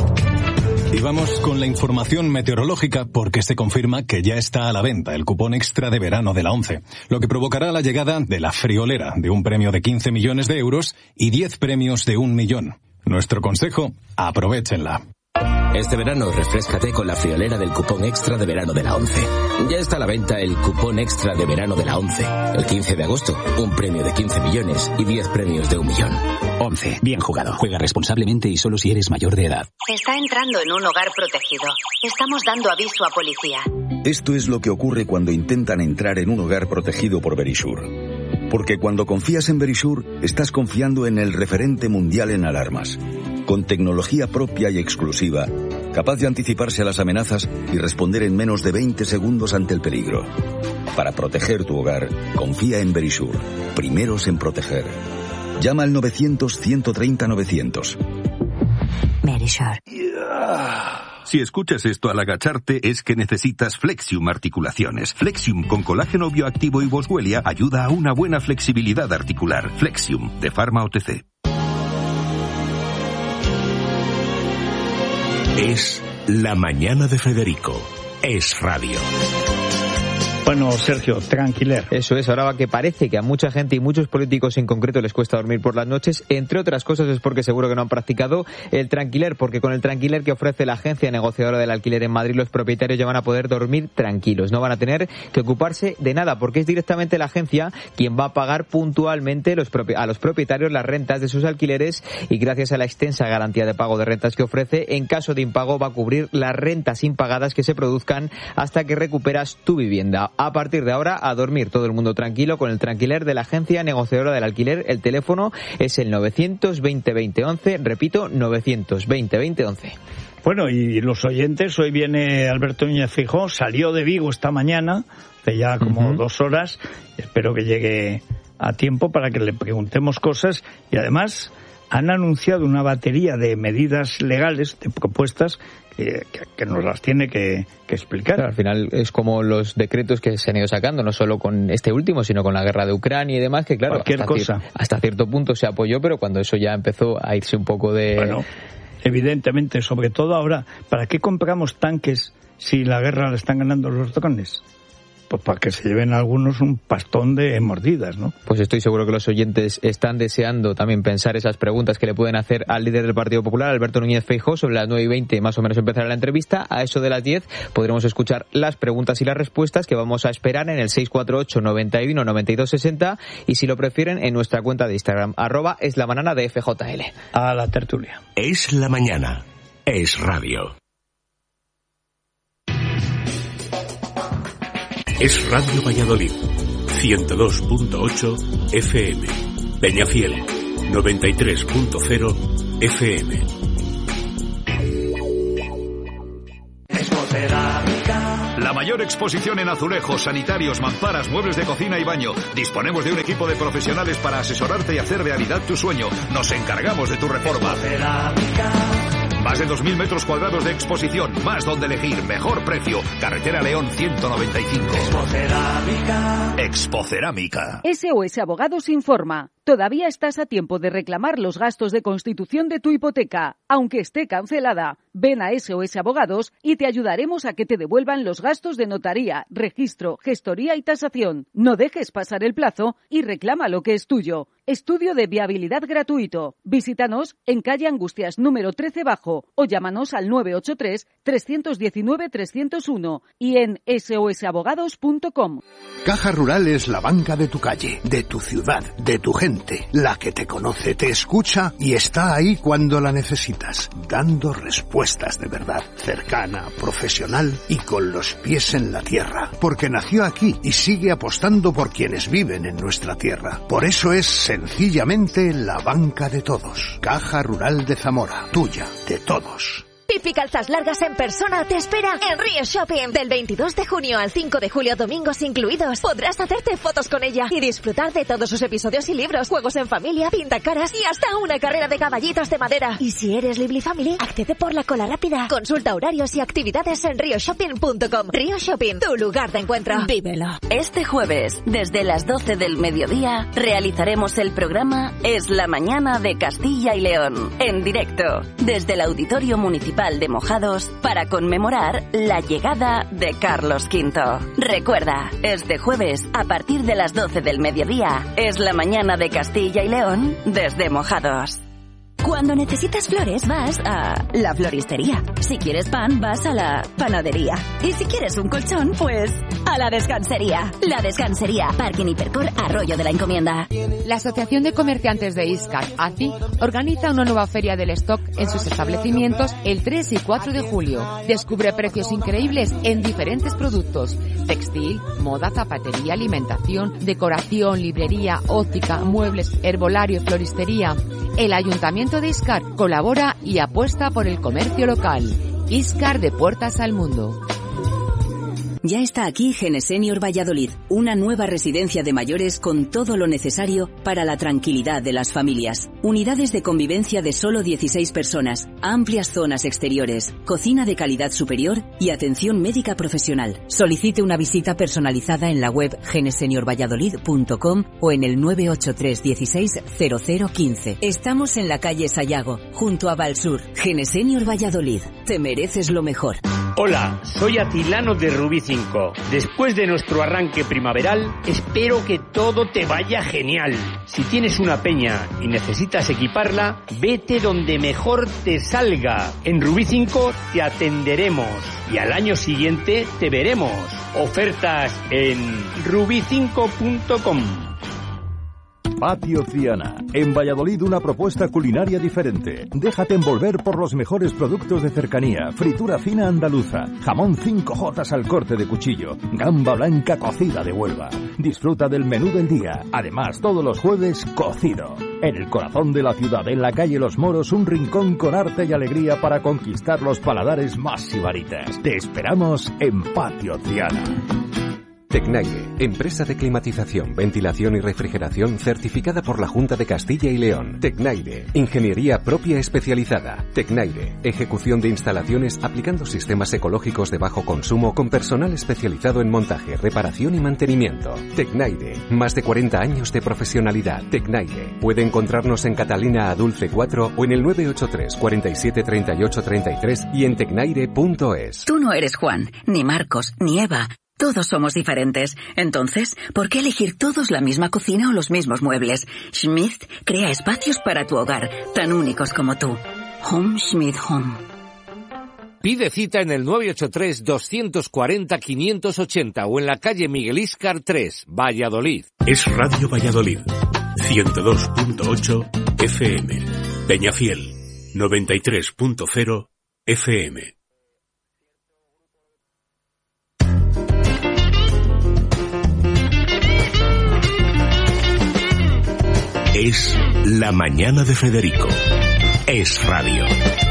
Y vamos con la información meteorológica porque se confirma que ya está a la venta el cupón extra de verano de la ONCE, lo que provocará la llegada de la friolera de un premio de 15 millones de euros y 10 premios de 1 millón. Nuestro consejo, aprovéchenla. Este verano refréscate con la friolera del cupón extra de verano de la ONCE. Ya está a la venta el cupón extra de verano de la ONCE. El 15 de agosto, un premio de 15 millones y 10 premios de 1 millón. ONCE, bien jugado. Juega responsablemente y solo si eres mayor de edad. Está entrando en un hogar protegido. Estamos dando aviso a policía. Esto es lo que ocurre cuando intentan entrar en un hogar protegido por Verisure. Porque cuando confías en Verisure, estás confiando en el referente mundial en alarmas. Con tecnología propia y exclusiva, capaz de anticiparse a las amenazas y responder en menos de 20 segundos ante el peligro. Para proteger tu hogar, confía en Verisure. Primeros en proteger. Llama al 900-130-900. Verisure. Si escuchas esto al agacharte es que necesitas Flexium Articulaciones. Flexium con colágeno bioactivo y boswellia ayuda a una buena flexibilidad articular. Flexium, de Pharma OTC. Es la mañana de Federico. Es radio. Bueno, Sergio, tranquiler. Eso es, ahora que parece que a mucha gente y muchos políticos en concreto les cuesta dormir por las noches, entre otras cosas es porque seguro que no han practicado el tranquiler, porque con el tranquiler que ofrece la agencia negociadora del alquiler en Madrid, los propietarios ya van a poder dormir tranquilos, no van a tener que ocuparse de nada, porque es directamente la agencia quien va a pagar puntualmente a los propietarios las rentas de sus alquileres y gracias a la extensa garantía de pago de rentas que ofrece, en caso de impago va a cubrir las rentas impagadas que se produzcan hasta que recuperas tu vivienda. A partir de ahora, a dormir todo el mundo tranquilo con el tranquiler de la agencia negociadora del alquiler. El teléfono es el 920-2011, repito, 920-2011. Bueno, y los oyentes, hoy viene Alberto Núñez Feijóo, salió de Vigo esta mañana, hace ya como 2 horas, espero que llegue a tiempo para que le preguntemos cosas y además han anunciado una batería de medidas legales, de propuestas que nos las tiene que explicar. Claro, al final es como los decretos que se han ido sacando, no solo con este último, sino con la guerra de Ucrania y demás, que claro, hasta cierto punto se apoyó, pero cuando eso ya empezó a irse un poco de... Bueno, evidentemente, sobre todo ahora, ¿para qué compramos tanques si la guerra la están ganando los drones? Pues para que se lleven algunos un pastón de mordidas, ¿no? Pues estoy seguro que los oyentes están deseando también pensar esas preguntas que le pueden hacer al líder del Partido Popular, Alberto Núñez Feijóo. Sobre las 9:20 más o menos empezará la entrevista. A eso de las 10 podremos escuchar las preguntas y las respuestas que vamos a esperar en el 648 91 92 60 y si lo prefieren en nuestra cuenta de Instagram, @eslamanana de FJL. A la tertulia. Es la mañana. Es radio. Es Radio Valladolid, 102.8 FM, Peñafiel, 93.0 FM. La mayor exposición en azulejos, sanitarios, mamparas, muebles de cocina y baño. Disponemos de un equipo de profesionales para asesorarte y hacer realidad tu sueño. Nos encargamos de tu reforma. Más de 2.000 metros cuadrados de exposición, más donde elegir, mejor precio. Carretera León 195. Expocerámica. SOS Abogados informa. Todavía estás a tiempo de reclamar los gastos de constitución de tu hipoteca. Aunque esté cancelada, ven a SOS Abogados y te ayudaremos a que te devuelvan los gastos de notaría, registro, gestoría y tasación. No dejes pasar el plazo y reclama lo que es tuyo. Estudio de viabilidad gratuito. Visítanos en calle Angustias número 13 Bajo o llámanos al 983-319-301 y en sosabogados.com. Caja Rural es la banca de tu calle, de tu ciudad, de tu gente. La que te conoce, te escucha y está ahí cuando la necesitas, dando respuestas de verdad, cercana, profesional y con los pies en la tierra, porque nació aquí y sigue apostando por quienes viven en nuestra tierra. Por eso es sencillamente la banca de todos. Caja Rural de Zamora, tuya, de todos. Pipi Calzas Largas en persona te espera en Río Shopping. Del 22 de junio al 5 de julio, domingos incluidos, podrás hacerte fotos con ella y disfrutar de todos sus episodios y libros, juegos en familia, pintacaras y hasta una carrera de caballitos de madera. Y si eres Lively Family, accede por la cola rápida. Consulta horarios y actividades en rioshopping.com. Río Shopping, tu lugar de encuentro. Vívelo. Este jueves, desde las 12 del mediodía, realizaremos el programa Es la Mañana de Castilla y León, en directo, desde el Auditorio Municipal de Mojados, para conmemorar la llegada de Carlos V. Recuerda, este jueves, a partir de las 12 del mediodía, es la Mañana de Castilla y León desde Mojados. Cuando necesitas flores, vas a la floristería. Si quieres pan, vas a la panadería. Y si quieres un colchón, pues a la descansería. La Descansería, Parking Hipercor, Arroyo de la Encomienda. La Asociación de Comerciantes de Iscar, ACI, organiza una nueva feria del stock en sus establecimientos el 3 y 4 de julio. Descubre precios increíbles en diferentes productos: textil, moda, zapatería, alimentación, decoración, librería, óptica, muebles, herbolario y floristería. El Ayuntamiento de Iscar colabora y apuesta por el comercio local. Iscar, de puertas al mundo. Ya está aquí Genesenior Valladolid, una nueva residencia de mayores con todo lo necesario para la tranquilidad de las familias. Unidades de convivencia de solo 16 personas, amplias zonas exteriores, cocina de calidad superior y atención médica profesional. Solicite una visita personalizada en la web geneseniorvalladolid.com o en el 983 16 0015. Estamos en la calle Sayago, junto a Valsur. Genesenior Valladolid, te mereces lo mejor. Hola, soy Atilano de Rubí 5. Después de nuestro arranque primaveral, espero que todo te vaya genial. Si tienes una peña y necesitas equiparla, vete donde mejor te salga. En Rubí 5 te atenderemos y al año siguiente te veremos. Ofertas en rubi5.com. Patio Ciana. En Valladolid una propuesta culinaria diferente. Déjate envolver por los mejores productos de cercanía. Fritura fina andaluza. Jamón 5J al corte de cuchillo. Gamba blanca cocida de Huelva. Disfruta del menú del día. Además, todos los jueves, cocido. En el corazón de la ciudad, en la calle Los Moros, un rincón con arte y alegría para conquistar los paladares más sibaritas. Te esperamos en Patio Ciana. Tecnaire, empresa de climatización, ventilación y refrigeración certificada por la Junta de Castilla y León. Tecnaire, ingeniería propia especializada. Tecnaire, ejecución de instalaciones aplicando sistemas ecológicos de bajo consumo con personal especializado en montaje, reparación y mantenimiento. Tecnaire, más de 40 años de profesionalidad. Tecnaire, puede encontrarnos en Catalina Adulce 4 o en el 983 47 38 33 y en tecnaire.es. Tú no eres Juan, ni Marcos, ni Eva. Todos somos diferentes. Entonces, ¿por qué elegir todos la misma cocina o los mismos muebles? Schmidt crea espacios para tu hogar, tan únicos como tú. Home Schmidt Home. Pide cita en el 983-240-580 o en la calle Miguel Íscar 3, Valladolid. Es Radio Valladolid, 102.8 FM. Peñafiel, 93.0 FM. Es La mañana de Federico. Es radio.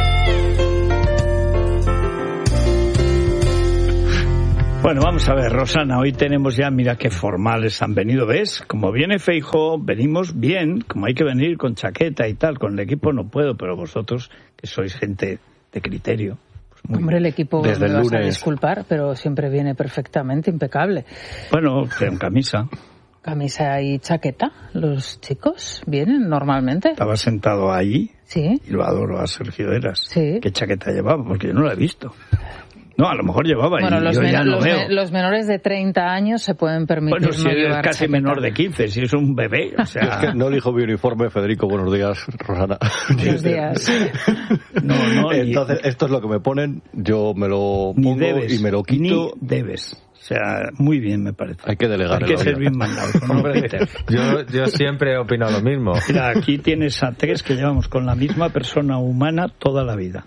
Bueno, vamos a ver, Rosana, hoy tenemos ya, mira qué formales han venido, ¿ves? Como viene Feijóo, venimos bien, como hay que venir con chaqueta y tal, con el equipo no puedo, pero vosotros, que sois gente de criterio. Pues hombre, el equipo desde me el vas a lunes. Disculpar, pero siempre viene perfectamente, impecable. Bueno, en camisa. Camisa y chaqueta, los chicos vienen normalmente. Estaba sentado ahí, sí, y lo adoro a Sergio Eras. Sí. ¿Qué chaqueta llevaba? Porque yo no la he visto. No, a lo mejor llevaba bueno, y yo ya no veo. Los menores de 30 años se pueden permitir Bueno, si no eres llevar casi chaqueta. menor de 15, si es un bebé, o sea... Es que no elijo mi uniforme, Federico, buenos días, Rosana. Buenos días. No, entonces, esto es lo que me ponen, yo me lo pongo debes, y me lo quito. Ni debes. O sea, muy bien me parece. Hay que delegar. Hay que ser bien mandado. ¿No, Peter? Yo siempre he opinado lo mismo. Mira, aquí tienes a tres que llevamos con la misma persona humana toda la vida.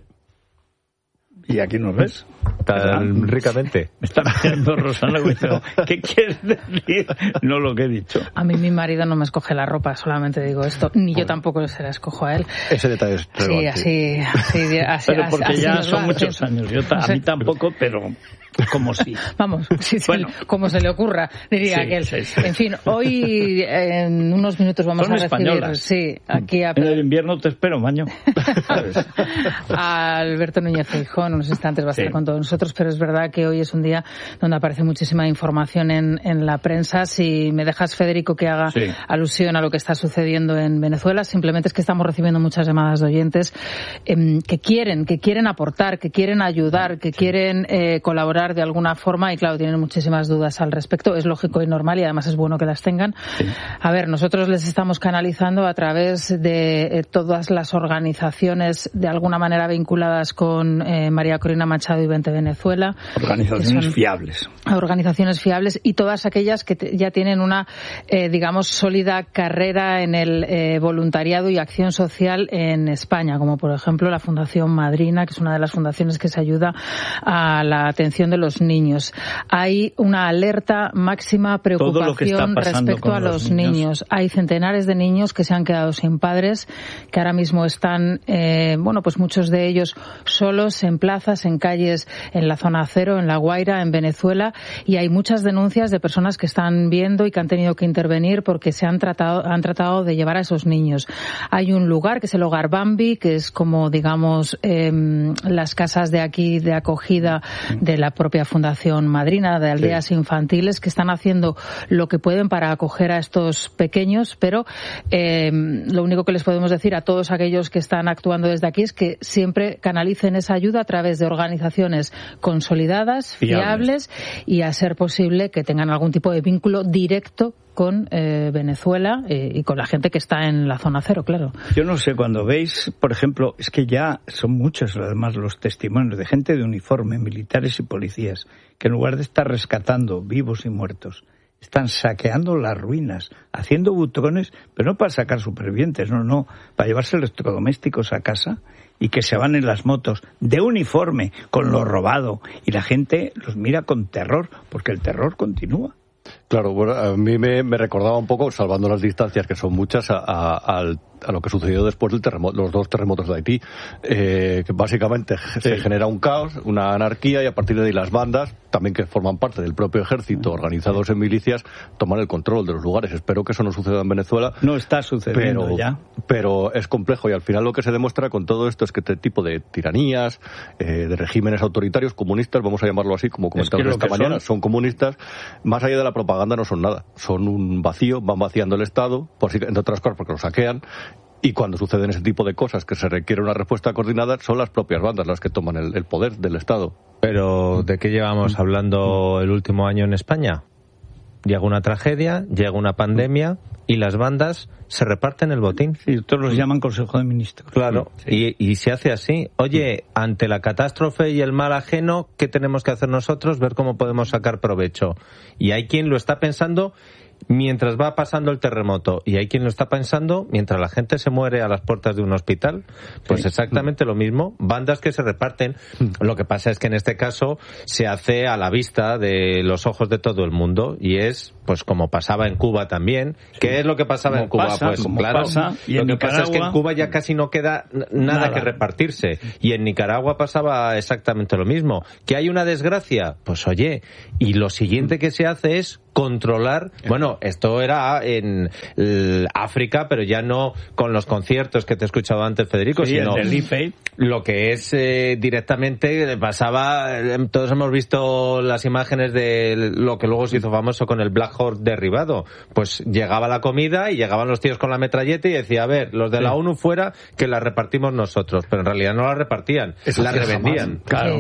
Y aquí nos ves. Tan ricamente. Me está mirando Rosana diciendo, ¿qué quieres decir? No lo que he dicho. A mí mi marido no me escoge la ropa, solamente digo esto. Ni yo tampoco se la escojo a él. Ese detalle es relevante. Sí, así. Pero porque así ya nos son va, muchos sí. años. A mí tampoco, pero como sí. Vamos, bueno, como se le ocurra, diría sí, aquel. Sí, sí. En fin, hoy en unos minutos vamos son a recibir españolas. Sí, aquí a En el invierno te espero, maño. a Alberto Núñez Feijóo. En unos instantes va a estar con todos nosotros, pero es verdad que hoy es un día donde aparece muchísima información en la prensa. Si me dejas, Federico, que haga alusión a lo que está sucediendo en Venezuela, simplemente es que estamos recibiendo muchas llamadas de oyentes que quieren aportar, que quieren ayudar, que quieren colaborar de alguna forma y, claro, tienen muchísimas dudas al respecto. Es lógico y normal y además es bueno que las tengan. A ver, nosotros les estamos canalizando a través de todas las organizaciones de alguna manera vinculadas con María Corina Machado y Vente Venezuela. Organizaciones fiables. Organizaciones fiables y todas aquellas que ya tienen una, digamos, sólida carrera en el voluntariado y acción social en España, como por ejemplo la Fundación Madrina, que es una de las fundaciones que se ayuda a la atención de los niños. Hay una alerta máxima preocupación respecto a los niños. Hay centenares de niños que se han quedado sin padres, que ahora mismo están, pues muchos de ellos solos en plazas, en calles, en la zona cero, en La Guaira, en Venezuela, y hay muchas denuncias de personas que están viendo y que han tenido que intervenir porque se han tratado de llevar a esos niños. Hay un lugar que es el Hogar Bambi, que es como, digamos, las casas de aquí de acogida de la propia Fundación Madrina, de aldeas infantiles, que están haciendo lo que pueden para acoger a estos pequeños, pero lo único que les podemos decir a todos aquellos que están actuando desde aquí es que siempre canalicen esa ayuda a través de organizaciones consolidadas, fiables y, a ser posible, que tengan algún tipo de vínculo directo con Venezuela y con la gente que está en la zona cero, claro. Yo no sé, cuando veis, por ejemplo, es que ya son muchos además los testimonios de gente de uniforme, militares y policías, que en lugar de estar rescatando vivos y muertos, están saqueando las ruinas, haciendo butrones, pero no para sacar supervivientes, no, para llevarse electrodomésticos a casa y que se van en las motos de uniforme con lo robado, y la gente los mira con terror, porque el terror continúa. Claro, bueno, a mí me recordaba un poco, salvando las distancias, que son muchas, a lo que sucedió después del terremoto, los dos terremotos de Haití, que básicamente se genera un caos, una anarquía, y a partir de ahí las bandas, también que forman parte del propio ejército, organizados en milicias, toman el control de los lugares. Espero que eso no suceda en Venezuela. No está sucediendo ya. Pero es complejo, y al final lo que se demuestra con todo esto es que este tipo de tiranías, de regímenes autoritarios, comunistas, vamos a llamarlo así, como comentamos esta mañana, son comunistas, más allá de la propaganda no son nada. Son un vacío, van vaciando el Estado, entre otras cosas porque lo saquean. Y cuando suceden ese tipo de cosas que se requiere una respuesta coordinada, son las propias bandas las que toman el poder del Estado. Pero ¿de qué llevamos hablando el último año en España? Llega una tragedia, llega una pandemia y las bandas se reparten el botín. Sí, todos los llaman Consejo de Ministros. Claro, sí. Y se hace así. Oye, ante la catástrofe y el mal ajeno, ¿qué tenemos que hacer nosotros? Ver cómo podemos sacar provecho. Y hay quien lo está pensando mientras va pasando el terremoto, y hay quien lo está pensando mientras la gente se muere a las puertas de un hospital, pues exactamente lo mismo, bandas que se reparten. Lo que pasa es que en este caso se hace a la vista de los ojos de todo el mundo, y es pues como pasaba en Cuba también. ¿Qué es lo que pasaba en Cuba? Pues claro, lo que pasa es que en Cuba ya casi no queda nada que repartirse, y en Nicaragua pasaba exactamente lo mismo. ¿Que hay una desgracia? Pues oye, y lo siguiente que se hace es controlar, bueno, esto era en África, pero ya no con los conciertos que te he escuchado antes, Federico, sino lo que es directamente pasaba, todos hemos visto las imágenes de lo que luego se hizo famoso con el Black Hawk derribado, pues llegaba la comida y llegaban los tíos con la metralleta y decía, a ver, los de la ONU fuera, que la repartimos nosotros, pero en realidad no la repartían, la revendían. Claro,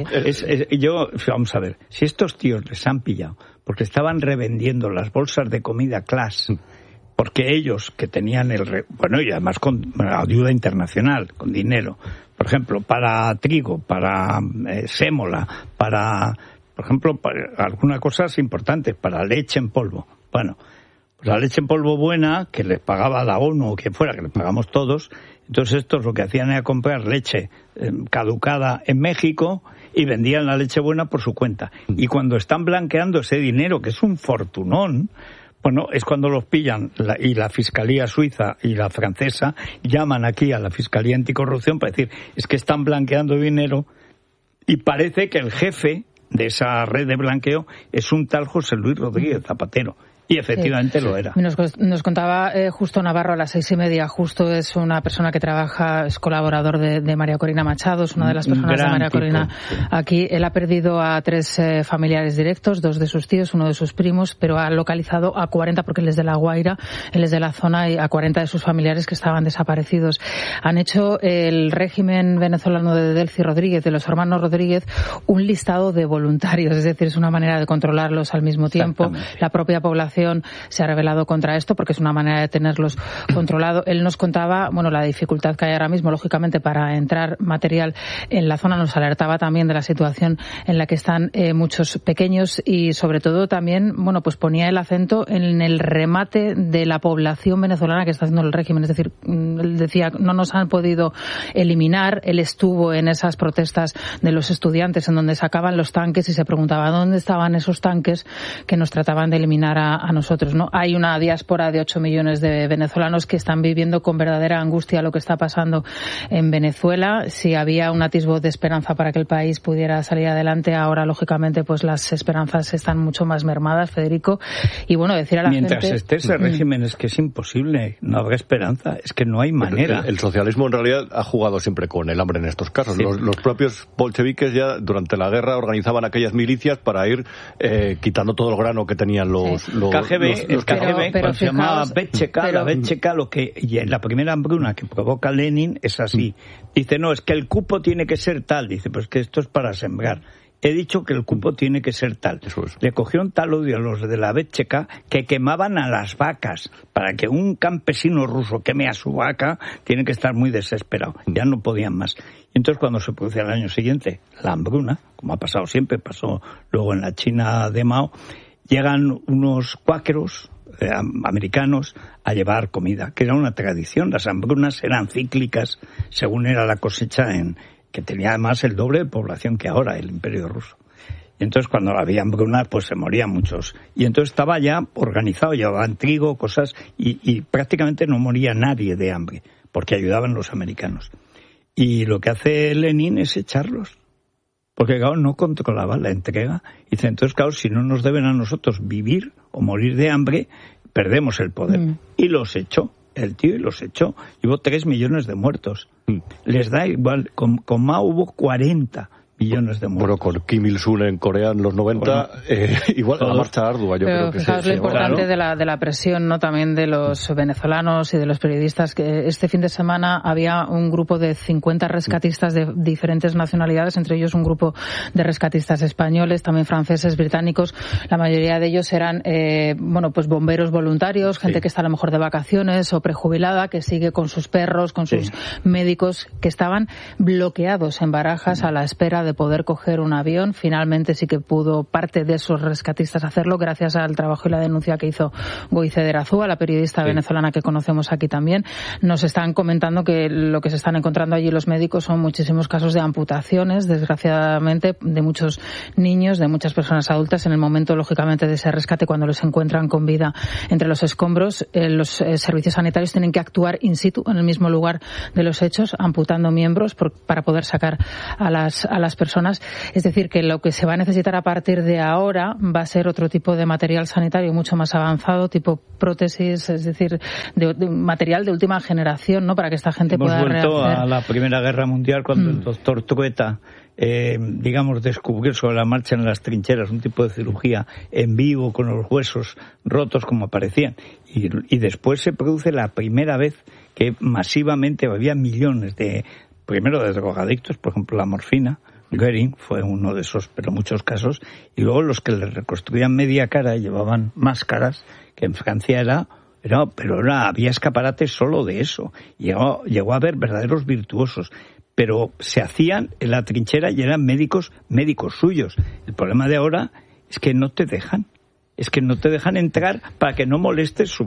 vamos a ver, si estos tíos les han pillado porque estaban revendiendo las bolsas de comida Class, porque ellos que tenían y además con ayuda internacional, con dinero, por ejemplo, para trigo, para sémola, para, por ejemplo, para algunas cosas importantes, para leche en polvo. Bueno, pues la leche en polvo buena, que les pagaba la ONU o quien fuera, que les pagamos todos, entonces estos lo que hacían era comprar leche caducada en México y vendían la leche buena por su cuenta. Y cuando están blanqueando ese dinero, que es un fortunón, bueno, es cuando los pillan y la Fiscalía Suiza y la francesa llaman aquí a la Fiscalía Anticorrupción para decir, es que están blanqueando dinero, y parece que el jefe de esa red de blanqueo es un tal José Luis Rodríguez Zapatero. Y efectivamente lo era. Nos contaba Justo Navarro a las 6:30. Justo es una persona que trabaja, es colaborador de María Corina Machado, es una de las personas de María Corina aquí. Él ha perdido a 3 familiares directos, 2 de sus tíos, 1 de sus primos, pero ha localizado a 40, porque él es de La Guaira, él es de la zona, y a 40 de sus familiares que estaban desaparecidos. Han hecho el régimen venezolano de Delcy Rodríguez, de los hermanos Rodríguez, un listado de voluntarios, es decir, es una manera de controlarlos al mismo tiempo. La propia población se ha rebelado contra esto porque es una manera de tenerlos controlados. Él nos contaba, la dificultad que hay ahora mismo, lógicamente, para entrar material en la zona. Nos alertaba también de la situación en la que están muchos pequeños, y sobre todo también, pues ponía el acento en el remate de la población venezolana que está haciendo el régimen. Es decir, él decía, no nos han podido eliminar. Él estuvo en esas protestas de los estudiantes en donde sacaban los tanques y se preguntaba dónde estaban esos tanques que nos trataban de eliminar a nosotros, ¿no? Hay una diáspora de 8 millones de venezolanos que están viviendo con verdadera angustia lo que está pasando en Venezuela. Si había un atisbo de esperanza para que el país pudiera salir adelante, ahora lógicamente pues las esperanzas están mucho más mermadas, Federico. Y decir a la gente... Mientras esté ese régimen es que es imposible, no habrá esperanza, es que no hay manera. El socialismo en realidad ha jugado siempre con el hambre en estos casos. Sí. Los propios bolcheviques ya durante la guerra organizaban aquellas milicias para ir quitando todo el grano que tenían los KGB, cuando se llamaba Betcheka, la Betcheka, y en la primera hambruna que provoca Lenin es así. Dice, no, es que el cupo tiene que ser tal. Dice, pues que esto es para sembrar. He dicho que el cupo tiene que ser tal. Le cogieron tal odio a los de la Betcheka que quemaban a las vacas. Para que un campesino ruso queme a su vaca, tiene que estar muy desesperado. Ya no podían más. Y entonces cuando se produce al año siguiente la hambruna, como ha pasado siempre, pasó luego en la China de Mao, llegan unos cuáqueros americanos a llevar comida, que era una tradición. Las hambrunas eran cíclicas según era la cosecha, que tenía además el doble de población que ahora el Imperio Ruso. Y entonces cuando había hambruna, pues se morían muchos. Y entonces estaba ya organizado, llevaban trigo, cosas, y prácticamente no moría nadie de hambre, porque ayudaban los americanos. Y lo que hace Lenin es echarlos. Porque, claro, no controlaba la entrega. Y dice, entonces, claro, si no nos deben a nosotros vivir o morir de hambre, perdemos el poder. Y los echó, el tío, y los echó. Hubo 3 millones de muertos. Les da igual. Con Mao hubo 40 millones de muertos. Con Kim Il-sung en Corea en los 90, igual la marcha ardua, yo creo que sí. Fijaos lo importante de la presión, ¿no?, también de los venezolanos y de los periodistas, que este fin de semana había un grupo de 50 rescatistas de diferentes nacionalidades, entre ellos un grupo de rescatistas españoles, también franceses, británicos. La mayoría de ellos eran, pues bomberos voluntarios, gente que está a lo mejor de vacaciones o prejubilada, que sigue con sus perros, con sus médicos, que estaban bloqueados en Barajas a la espera posibilidad de poder coger un avión. Finalmente sí que pudo parte de esos rescatistas hacerlo gracias al trabajo y la denuncia que hizo Goize de Erazúa, la periodista venezolana que conocemos aquí también. Nos están comentando que lo que se están encontrando allí los médicos son muchísimos casos de amputaciones, desgraciadamente, de muchos niños, de muchas personas adultas. En el momento, lógicamente, de ese rescate, cuando los encuentran con vida entre los escombros, los servicios sanitarios tienen que actuar in situ, en el mismo lugar de los hechos, amputando miembros para poder sacar a las personas. Es decir, que lo que se va a necesitar a partir de ahora va a ser otro tipo de material sanitario mucho más avanzado, tipo prótesis, es decir, de material de última generación, ¿no? Para que esta gente pueda rehacer. Hemos vuelto a la Primera Guerra Mundial cuando el doctor Trueta descubrió sobre la marcha en las trincheras un tipo de cirugía en vivo con los huesos rotos como aparecían. Y después se produce la primera vez que masivamente había millones primero de drogadictos, por ejemplo la morfina. Goering fue uno de esos, pero muchos casos. Y luego los que le reconstruían media cara llevaban máscaras, que en Francia había escaparates solo de eso. Llegó a haber verdaderos virtuosos. Pero se hacían en la trinchera y eran médicos suyos. El problema de ahora es que no te dejan. Es que no te dejan entrar para que no molestes su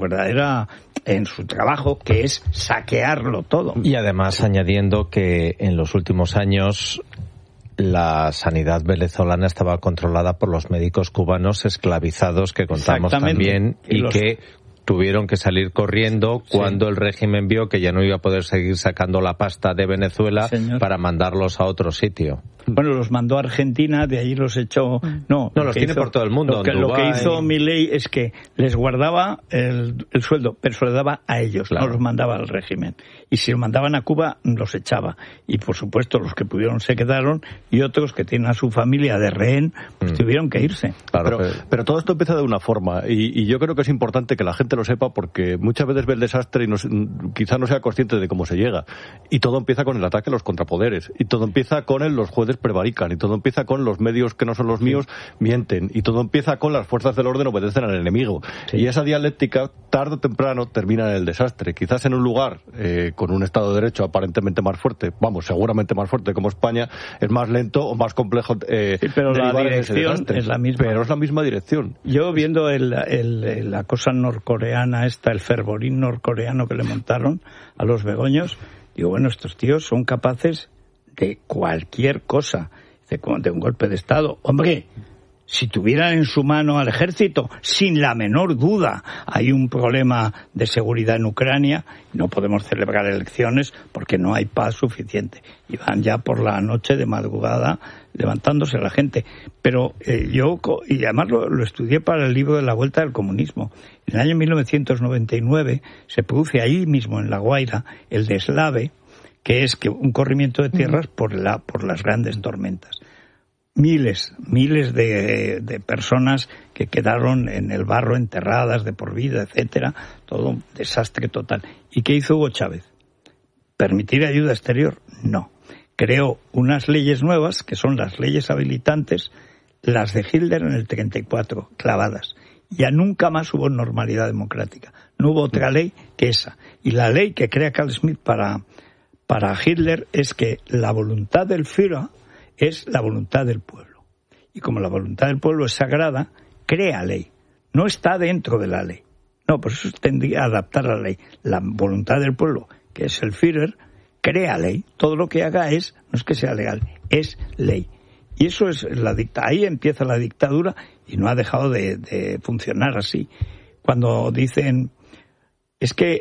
trabajo, que es saquearlo todo. Y además añadiendo que en los últimos años la sanidad venezolana estaba controlada por los médicos cubanos esclavizados que contamos también y que tuvieron que salir corriendo cuando el régimen vio que ya no iba a poder seguir sacando la pasta de Venezuela para mandarlos a otro sitio. Bueno, los mandó a Argentina, de ahí los echó. No, los tiene por todo el mundo. Lo que hizo Milei es que les guardaba el sueldo, pero se lo daba a ellos, no los mandaba al régimen. Y si lo mandaban a Cuba, los echaba. Y por supuesto, los que pudieron se quedaron, y otros que tienen a su familia de rehén, pues tuvieron que irse. Claro, pero todo esto empieza de una forma, y yo creo que es importante que la gente lo sepa, porque muchas veces ve el desastre y quizá no sea consciente de cómo se llega. Y todo empieza con el ataque a los contrapoderes, y todo empieza con los jueces prevarican, y todo empieza con los medios que no son los míos mienten, y todo empieza con las fuerzas del orden obedecen al enemigo. Y esa dialéctica, tarde o temprano, termina en el desastre. Quizás en un lugar con un Estado de Derecho aparentemente más fuerte, seguramente más fuerte como España, es más lento o más complejo pero la dirección es la misma. Pero es la misma dirección. Yo viendo la cosa norcoreana el fervorín norcoreano que le montaron a los begoños, digo, bueno, estos tíos son capaces de cualquier cosa, de un golpe de Estado. Hombre, si tuvieran en su mano al ejército, sin la menor duda, hay un problema de seguridad en Ucrania, no podemos celebrar elecciones porque no hay paz suficiente. Y van ya por la noche de madrugada levantándose la gente. Pero y además lo estudié para el libro de La Vuelta del Comunismo. En el año 1999 se produce ahí mismo en La Guaira el deslave, que es un corrimiento de tierras por las grandes tormentas. Miles de personas que quedaron en el barro enterradas de por vida, etcétera, todo un desastre total. ¿Y qué hizo Hugo Chávez? ¿Permitir ayuda exterior? No. Creó unas leyes nuevas, que son las leyes habilitantes, las de Hitler en el 34, clavadas. Ya nunca más hubo normalidad democrática. No hubo otra ley que esa. Y la ley que crea Carl Schmitt para Hitler es que la voluntad del Führer es la voluntad del pueblo. Y como la voluntad del pueblo es sagrada, crea ley. No está dentro de la ley. No, por eso tendría a adaptar la ley. La voluntad del pueblo, que es el Führer, crea ley. Todo lo que haga no es que sea legal, es ley. Y eso es ahí empieza la dictadura y no ha dejado de funcionar así. Cuando dicen es que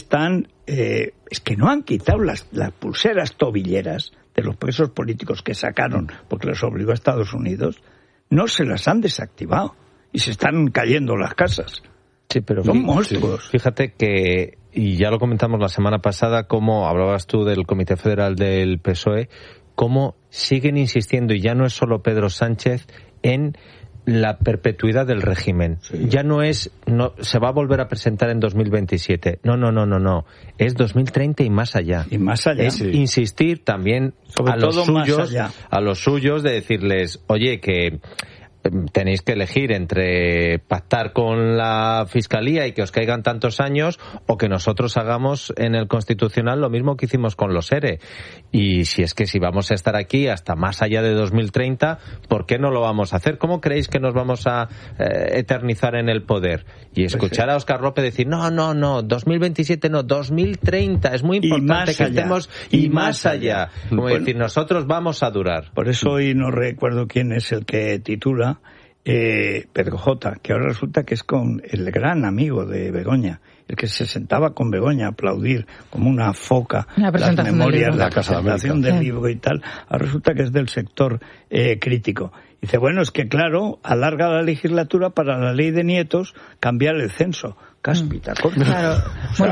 no han quitado las pulseras tobilleras de los presos políticos que sacaron porque les obligó a Estados Unidos, no se las han desactivado y se están cayendo las casas. Sí, pero son monstruos. Fíjate que, y ya lo comentamos la semana pasada, cómo hablabas tú del Comité Federal del PSOE, cómo siguen insistiendo, y ya no es solo Pedro Sánchez, en la perpetuidad del régimen. Sí. Ya no se va a volver a presentar en 2027. No. Es 2030 y más allá. Y más allá. Es insistir también a los suyos de decirles, oye, que tenéis que elegir entre pactar con la Fiscalía y que os caigan tantos años o que nosotros hagamos en el Constitucional lo mismo que hicimos con los ERE. Y si vamos a estar aquí hasta más allá de 2030, ¿por qué no lo vamos a hacer? ¿Cómo creéis que nos vamos a eternizar en el poder? Y escuchar a Óscar López decir, no, 2027 no, 2030, es muy importante que estemos y más allá. Como decir, nosotros vamos a durar. Por eso hoy no recuerdo quién es el que titula Pedro J., que ahora resulta que es con el gran amigo de Begoña, el que se sentaba con Begoña a aplaudir como una foca las memorias, la presentación del libro y tal. Ahora resulta que es del sector crítico. Dice, bueno, es que claro, alarga la legislatura para la ley de nietos cambiar el censo. Cáspita, claro.